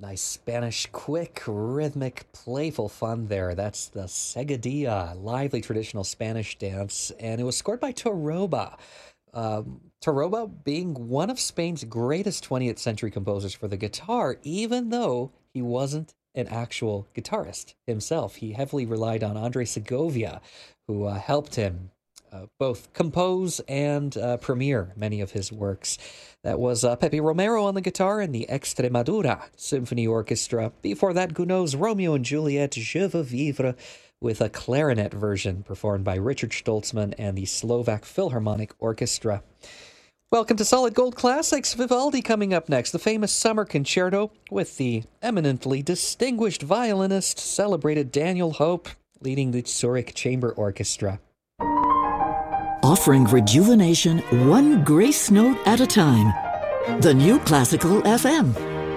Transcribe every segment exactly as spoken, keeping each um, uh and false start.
Nice Spanish, quick, rhythmic, playful fun there. That's the Seguidilla, lively traditional Spanish dance, and it was scored by Toroba. Um, Toroba being one of Spain's greatest twentieth century composers for the guitar, even though he wasn't an actual guitarist himself. He heavily relied on Andre Segovia, who uh, helped him uh, both compose and uh, premiere many of his works. That was uh, Pepe Romero on the guitar and the Extremadura Symphony Orchestra. Before that, Gounod's Romeo and Juliet, Je veux vivre, with a clarinet version performed by Richard Stoltzman and the Slovak Philharmonic Orchestra. Welcome to Solid Gold Classics. Vivaldi coming up next. The famous Summer Concerto with the eminently distinguished violinist, celebrated Daniel Hope, leading the Zurich Chamber Orchestra. Offering rejuvenation one grace note at a time. The New Classical F M.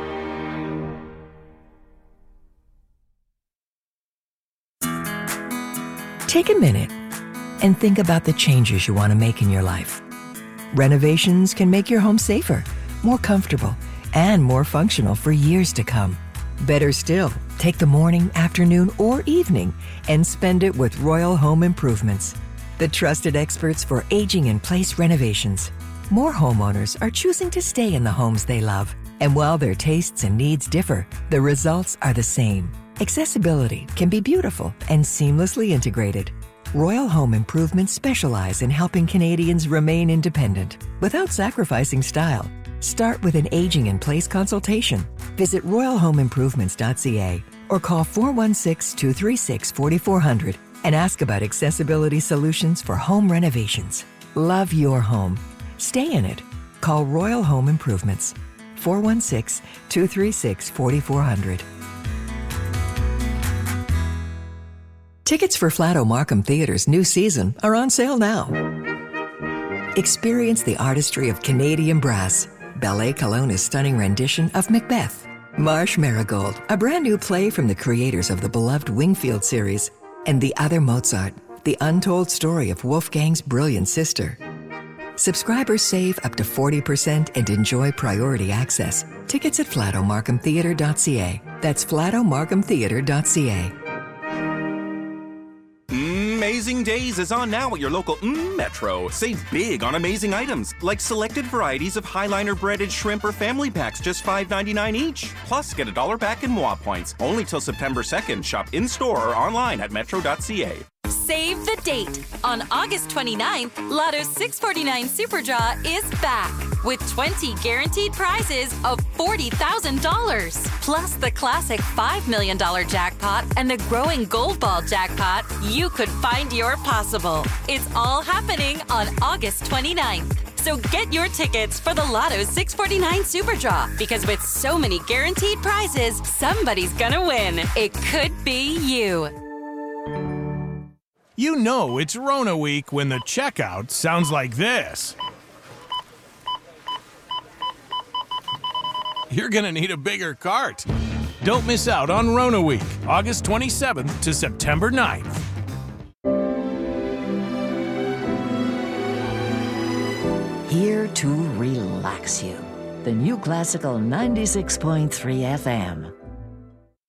Take a minute and think about the changes you want to make in your life. Renovations can make your home safer, more comfortable, and more functional for years to come. Better still, take the morning, afternoon, or evening and spend it with Royal Home Improvements, the trusted experts for aging-in-place renovations. More homeowners are choosing to stay in the homes they love. And while their tastes and needs differ, the results are the same. Accessibility can be beautiful and seamlessly integrated. Royal Home Improvements specialize in helping Canadians remain independent without sacrificing style. Start with an aging-in-place consultation. Visit royal home improvements dot c a or call four one six, two three six, four four zero zero and ask about accessibility solutions for home renovations. Love your home. Stay in it. Call Royal Home Improvements. four one six, two three six, four four zero zero. Tickets for Flato Markham Theatre's new season are on sale now. Experience the artistry of Canadian brass, Ballet Kelowna's stunning rendition of Macbeth, Marsh Marigold, a brand new play from the creators of the beloved Wingfield series, and The Other Mozart, the untold story of Wolfgang's brilliant sister. Subscribers save up to forty percent and enjoy priority access. Tickets at flato markham theatre dot c a. That's flato markham theatre dot c a. Amazing Days is on now at your local mm, Metro. Save big on amazing items, like selected varieties of Highliner breaded shrimp or family packs, just five ninety-nine each. Plus, get a dollar back in M W A points. Only till September second. Shop in-store or online at metro dot c a. Save the date. On August twenty-ninth, Lotto's six forty-nine Super Draw is back with twenty guaranteed prizes of forty thousand dollars. Plus the classic five million dollars jackpot and the growing Gold Ball jackpot. You could find your possible. It's all happening on August twenty-ninth. So get your tickets for the Lotto's six forty-nine Super Draw, because with so many guaranteed prizes, somebody's gonna win. It could be you. You know it's Rona week when the checkout sounds like this. You're gonna need a bigger cart. Don't miss out on Rona week, August twenty-seventh to September ninth. Here to relax you. The New Classical ninety-six point three F M.